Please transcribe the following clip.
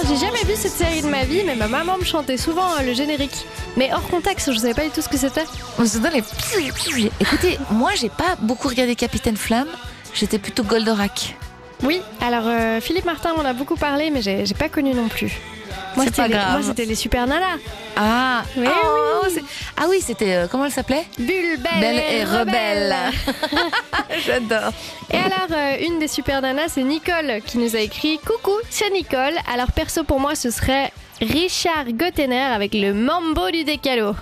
j'ai jamais vu cette série de ma vie, mais ma maman me chantait souvent le générique. Mais hors contexte, je savais pas du tout ce que c'était. On se donne les... Écoutez, moi j'ai pas beaucoup regardé Capitaine Flamme, j'étais plutôt Goldorak. Oui, alors Philippe Martin m'en a beaucoup parlé, mais j'ai pas connu non plus. Moi, C'est pas grave. Moi, c'était les Super Nanas. Ah, Oui, oui. Ah oui, c'était... comment elle s'appelait? Bulle, Belle et rebelle. J'adore. Et alors, une des Super Nanas, c'est Nicole qui nous a écrit « Coucou, c'est Nicole. Alors perso pour moi, ce serait Richard Gottener avec le Mambo du Décalo. »